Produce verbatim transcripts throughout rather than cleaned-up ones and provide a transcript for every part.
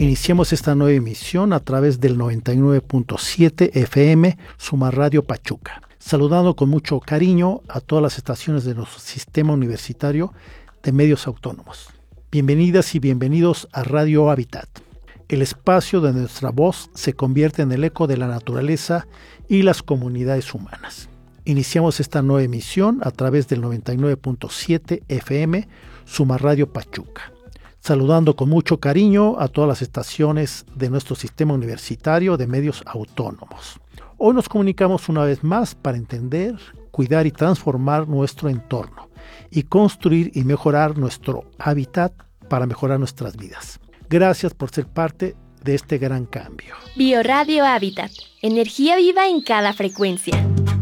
Iniciamos esta nueva emisión a través del noventa y nueve punto siete F M, Suma Radio Pachuca, saludando con mucho cariño a todas las estaciones de nuestro sistema universitario de medios autónomos. Bienvenidas y bienvenidos a Radio Hábitat, el espacio donde nuestra voz se convierte en el eco de la naturaleza y las comunidades humanas. Iniciamos esta nueva emisión a través del noventa y nueve punto siete F M, Suma Radio Pachuca, saludando con mucho cariño a todas las estaciones de nuestro sistema universitario de medios autónomos. Hoy nos comunicamos una vez más para entender, cuidar y transformar nuestro entorno y construir y mejorar nuestro hábitat para mejorar nuestras vidas. Gracias por ser parte de este gran cambio. Bioradio Hábitat, energía viva en cada frecuencia.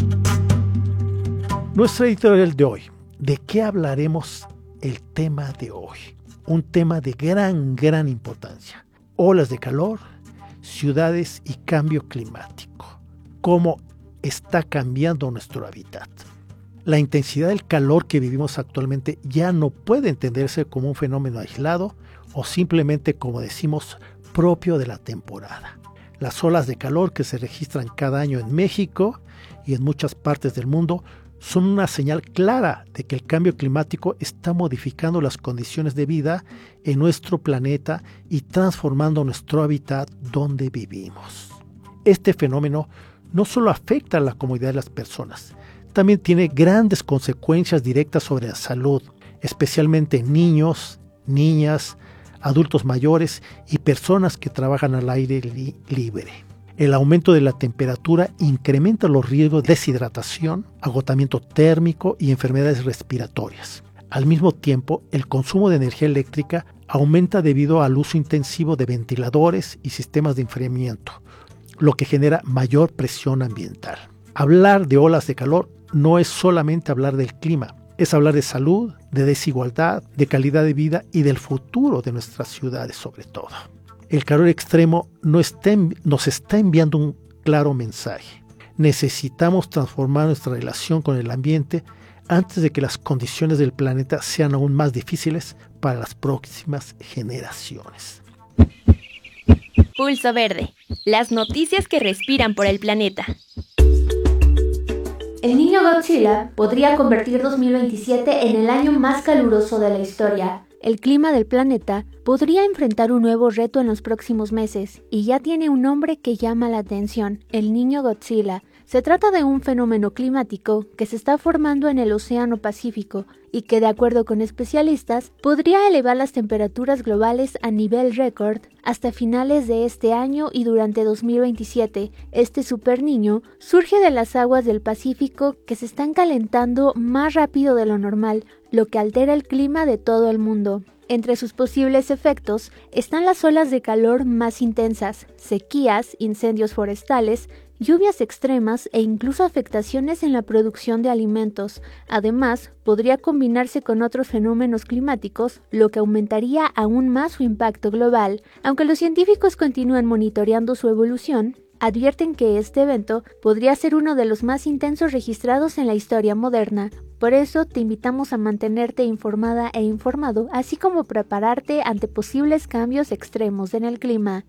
Nuestra editorial de hoy. ¿De qué hablaremos el tema de hoy? Un tema de gran, gran importancia. Olas de calor, ciudades y cambio climático. ¿Cómo está cambiando nuestro hábitat? La intensidad del calor que vivimos actualmente ya no puede entenderse como un fenómeno aislado o simplemente, como decimos, propio de la temporada. Las olas de calor que se registran cada año en México y en muchas partes del mundo son una señal clara de que el cambio climático está modificando las condiciones de vida en nuestro planeta y transformando nuestro hábitat donde vivimos. Este fenómeno no solo afecta a la comodidad de las personas, también tiene grandes consecuencias directas sobre la salud, especialmente en niños, niñas, adultos mayores y personas que trabajan al aire li- libre. El aumento de la temperatura incrementa los riesgos de deshidratación, agotamiento térmico y enfermedades respiratorias. Al mismo tiempo, el consumo de energía eléctrica aumenta debido al uso intensivo de ventiladores y sistemas de enfriamiento, lo que genera mayor presión ambiental. Hablar de olas de calor no es solamente hablar del clima, es hablar de salud, de desigualdad, de calidad de vida y del futuro de nuestras ciudades sobre todo. El calor extremo no está, nos está enviando un claro mensaje. Necesitamos transformar nuestra relación con el ambiente antes de que las condiciones del planeta sean aún más difíciles para las próximas generaciones. Pulso Verde, las noticias que respiran por el planeta. El niño Godzilla podría convertir dos mil veintisiete en el año más caluroso de la historia. El clima del planeta podría enfrentar un nuevo reto en los próximos meses, y ya tiene un nombre que llama la atención: el niño Godzilla. Se trata de un fenómeno climático que se está formando en el Océano Pacífico y que, de acuerdo con especialistas, podría elevar las temperaturas globales a nivel récord hasta finales de este año y durante dos mil veintisiete. Este superniño surge de las aguas del Pacífico que se están calentando más rápido de lo normal, lo que altera el clima de todo el mundo. Entre sus posibles efectos están las olas de calor más intensas, sequías, incendios forestales, lluvias extremas e incluso afectaciones en la producción de alimentos. Además, podría combinarse con otros fenómenos climáticos, lo que aumentaría aún más su impacto global. Aunque los científicos continúan monitoreando su evolución, advierten que este evento podría ser uno de los más intensos registrados en la historia moderna. Por eso te invitamos a mantenerte informada e informado, así como prepararte ante posibles cambios extremos en el clima.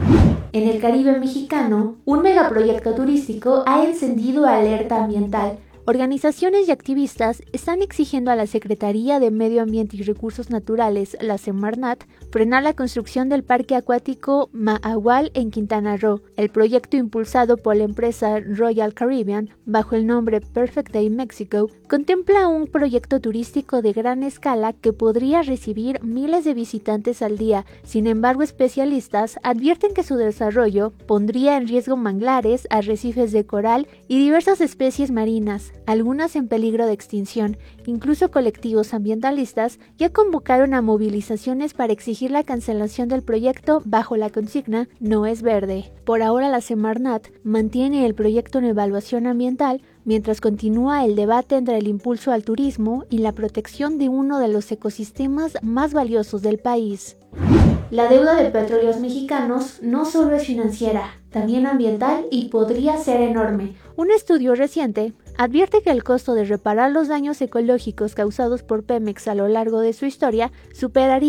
En el Caribe mexicano, un megaproyecto turístico ha encendido alerta ambiental. Organizaciones y activistas están exigiendo a la Secretaría de Medio Ambiente y Recursos Naturales, la Semarnat, frenar la construcción del parque acuático Mahahual en Quintana Roo. El proyecto, impulsado por la empresa Royal Caribbean bajo el nombre Perfect Day Mexico, contempla un proyecto turístico de gran escala que podría recibir miles de visitantes al día. Sin embargo, especialistas advierten que su desarrollo pondría en riesgo manglares, arrecifes de coral y diversas especies marinas, algunas en peligro de extinción. Incluso colectivos ambientalistas ya convocaron a movilizaciones para exigir la cancelación del proyecto bajo la consigna "No es verde". Por ahora, la Semarnat mantiene el proyecto en evaluación ambiental, mientras continúa el debate entre el impulso al turismo y la protección de uno de los ecosistemas más valiosos del país. La deuda de Petróleos Mexicanos no solo es financiera, también ambiental y podría ser enorme. Un estudio reciente advierte que el costo de reparar los daños ecológicos causados por Pemex a lo largo de su historia superaría